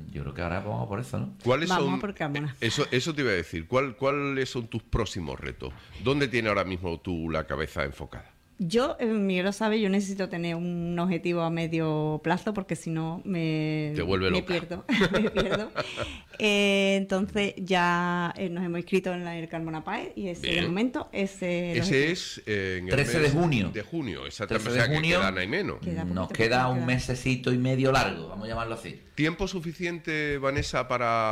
yo creo que ahora vamos por eso, ¿no? ¿Cuáles Vamos son? por cámara. Eso te iba a decir. ¿Cuáles son tus próximos retos? ¿Dónde tiene ahora mismo tú la cabeza enfocada? Yo, Miguel lo sabe, yo necesito tener un objetivo a medio plazo porque si no Te vuelve me loca. pierdo. Me pierdo. Entonces ya nos hemos inscrito en el Carmona Páez y ese Bien. de momento Ese es en el 13 mes de junio. De junio, exactamente. 13 de O sea, junio. que queda nada y menos. Queda Nos poquito, queda poquito, un queda. mesecito y medio largo, vamos a llamarlo así. ¿Tiempo suficiente, Vanessa,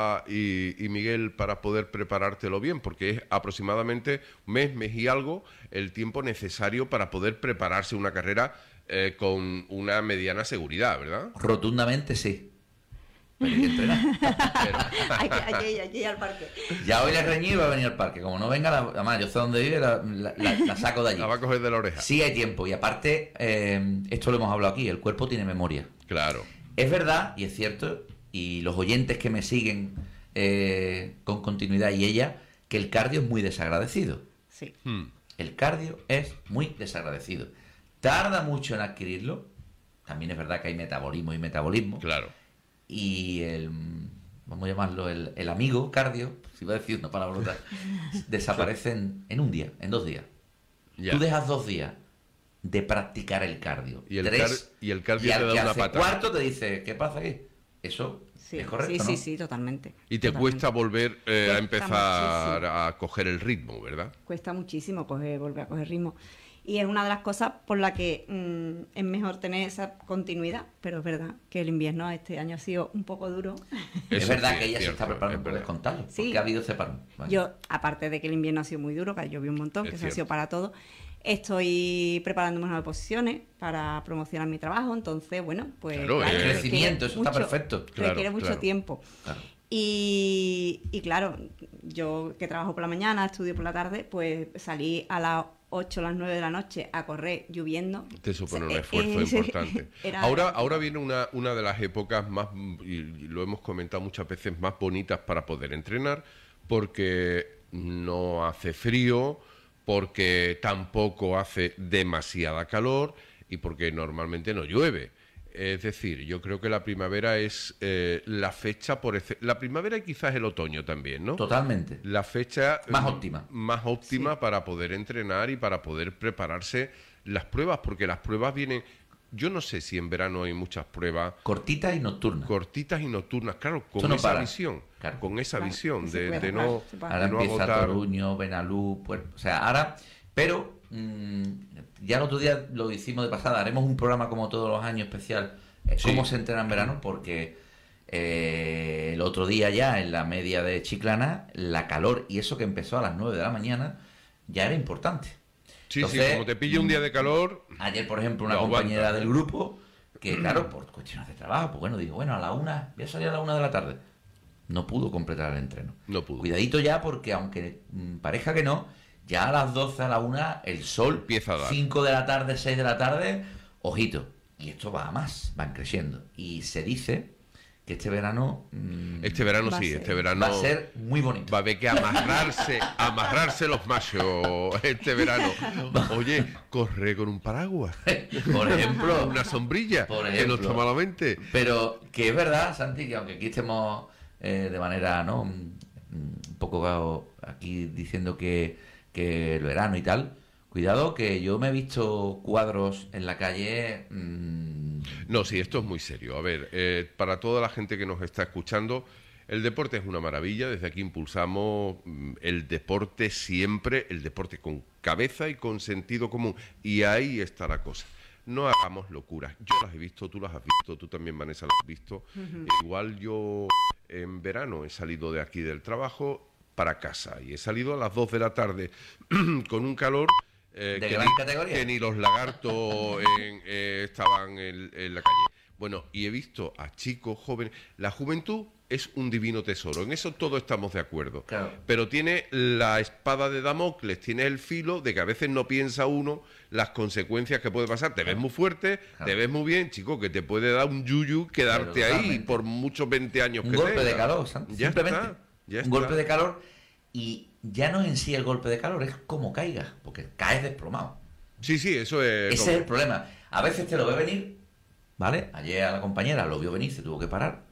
y Miguel, para poder preparártelo bien? Porque es aproximadamente mes y algo el tiempo necesario para poder prepararse una carrera con una mediana seguridad, ¿verdad? Rotundamente sí. Pero hay que entrenar. Aquí al parque. Ya hoy le reñí y va a venir al parque. Como no venga, además yo sé dónde vive, la saco de allí. La va a coger de la oreja. Sí hay tiempo. Y aparte, esto lo hemos hablado aquí, el cuerpo tiene memoria. Claro. Es verdad, y es cierto, y los oyentes que me siguen con continuidad y ella, que el cardio es muy desagradecido. Sí. El cardio es muy desagradecido. Tarda mucho en adquirirlo. También es verdad que hay metabolismo y metabolismo. Claro. Y vamos a llamarlo el amigo cardio, si iba a decir una palabrota, desaparece en un día, en 2 días. Ya. Tú dejas 2 días de practicar el cardio. Y el 3, y el cardio y te al da que una hace patada. cuarto te dice, ¿qué pasa aquí? Eso Sí, es correcto, sí, ¿no? sí, totalmente. Y te Totalmente. cuesta volver a Cuesta empezar muchísimo. a coger el ritmo, ¿verdad? Cuesta muchísimo volver a coger ritmo. Y es una de las cosas por la que es mejor tener esa continuidad, pero es verdad que el invierno este año ha sido un poco duro. Es Eso verdad sí, que ella se cierto, está preparando, es puedes verdad. contarlo, Sí. porque ha habido ese parón. Vale. Yo, aparte de que el invierno ha sido muy duro, que ha llovido un montón, Es que se ha cierto. sido para todo, estoy preparándome unas oposiciones para promocionar mi trabajo, entonces, bueno, pues... Claro, el requiere crecimiento, eso está perfecto. Claro, Requiere mucho claro. tiempo. Claro. Y claro, yo que trabajo por la mañana, estudio por la tarde, pues salí a las 8 o las 9 de la noche a correr lloviendo. Te supone O un sea, esfuerzo importante. era- Ahora viene una de las épocas más, y lo hemos comentado muchas veces, más bonitas para poder entrenar, porque no hace frío, porque tampoco hace demasiada calor y porque normalmente no llueve. Es decir, yo creo que la primavera es la fecha la primavera y quizás el otoño también, ¿no? Totalmente. La fecha Más óptima. más óptima para poder entrenar y para poder prepararse las pruebas, porque las pruebas vienen, yo no sé si en verano hay muchas pruebas Cortita y nocturna. cortitas y nocturnas, claro, con Eso no esa para. visión, Claro. con esa Claro, visión que se de, pueda, de claro, no, se pueda. Ahora de no empieza agotar. Toruño, Benalú, pues, o sea, ahora, pero ya el otro día lo hicimos de pasada, haremos un programa como todos los años especial, Sí. cómo se entrena en verano, porque el otro día ya en la media de Chiclana, la calor y eso que empezó a las 9 de la mañana ya era importante. Sí, Entonces, como te pille un día de calor, Ayer, por ejemplo, una Lo compañera aguanta. del grupo, que claro, por cuestiones de trabajo, pues bueno, digo, bueno, a la 1, voy a salir a la 1 de la tarde. No pudo completar el entreno. no pudo. Cuidadito ya, porque aunque pareja que no, ya a las 12, a la 1, el sol, Empieza a dar. 5 de la tarde, 6 de la tarde, ojito. Y esto va a más, van creciendo. Y se dice que este verano Este verano Va a sí, ser- este verano va a ser muy bonito. va a haber que amarrarse los machos este verano. Oye, corre con un paraguas, Por ejemplo, una sombrilla, Por que no ejemplo. está malamente. pero que es verdad, Santi, que aunque aquí estemos de manera, ¿no? Un poco aquí diciendo que el verano y tal, cuidado que yo me he visto cuadros en la calle. No, sí, esto es muy serio. A ver, para toda la gente que nos está escuchando, el deporte es una maravilla. Desde aquí impulsamos el deporte siempre, el deporte con cabeza y con sentido común. Y ahí está la cosa. No hagamos locuras. Yo las he visto, tú las has visto, tú también, Vanessa, las has visto. Igual yo en verano he salido de aquí del trabajo para casa y he salido a las 2 de la tarde con un calor De que, gran categoría. que ni los lagartos estaban en la calle. Bueno, y he visto a chicos jóvenes. La juventud es un divino tesoro, en eso todos estamos de acuerdo. Claro. Pero tiene la espada de Damocles, tiene el filo de que a veces no piensa uno las consecuencias que puede pasar. Te ves muy fuerte, Claro. te ves muy bien, chico, que te puede dar un yuyu quedarte Pero ahí totalmente. por muchos 20 años Un que golpe tengas. de calor, Santi, Ya simplemente. está, ya Un está. golpe de calor y ya no es en sí el golpe de calor, es como caigas, porque caes desplomado. Sí, sí, eso es... Ese es el problema. A veces te lo ve venir, ¿vale? Ayer a la compañera lo vio venir, se tuvo que parar.